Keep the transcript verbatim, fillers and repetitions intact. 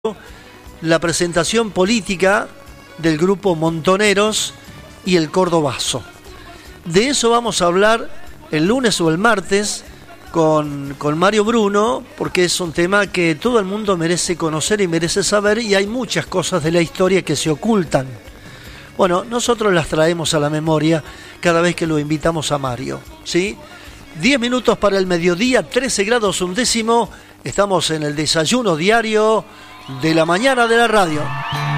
la presentación política del grupo Montoneros y el Cordobazo. De eso vamos a hablar el lunes o el martes con, con Mario Bruno, porque es un tema que todo el mundo merece conocer y merece saber, y hay muchas cosas de la historia que se ocultan. Bueno, nosotros las traemos a la memoria cada vez que lo invitamos a Mario, ¿sí? diez minutos para el mediodía, trece grados un décimo. Estamos en el desayuno diario de la mañana de la radio.